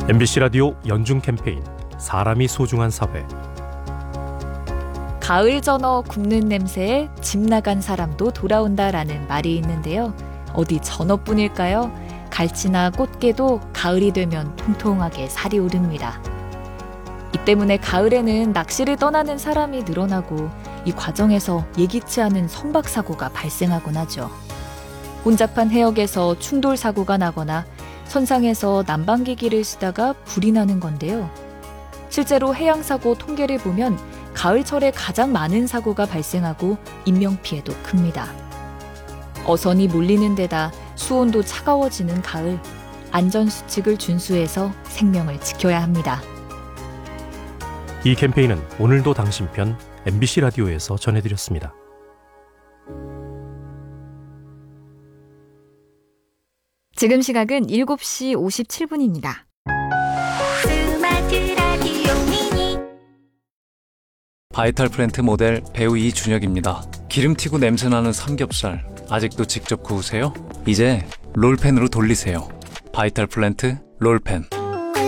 MBC 라디오 연중 캠페인 사람이 소중한 사회. 가을 전어 굽는 냄새에 집 나간 사람도 돌아온다라는 말이 있는데요. 어디 전어뿐일까요? 갈치나 꽃게도 가을이 되면 통통하게 살이 오릅니다. 이 때문에 가을에는 낚시를 떠나는 사람이 늘어나고 이 과정에서 예기치 않은 선박사고가 발생하곤 하죠. 혼잡한 해역에서 충돌 사고가 나거나 선상에서 난방기기를 쓰다가 불이 나는 건데요. 실제로 해양사고 통계를 보면 가을철에 가장 많은 사고가 발생하고 인명피해도 큽니다. 어선이 몰리는 데다 수온도 차가워지는 가을, 안전수칙을 준수해서 생명을 지켜야 합니다. 이 캠페인은 오늘도 당신 편 MBC 라디오에서 전해드렸습니다. 지금 시각은 7시 57분입니다. 스마트 라디오 미니 바이탈 플랜트 모델 배우 이준혁입니다. 기름 튀고 냄새나는 삼겹살 아직도 직접 구우세요? 이제 롤팬으로 돌리세요. 바이탈 플랜트 롤팬.